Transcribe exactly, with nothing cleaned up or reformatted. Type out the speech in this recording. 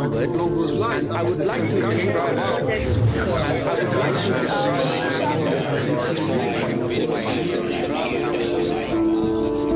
onwards, and I would like to describe, and I would like to describe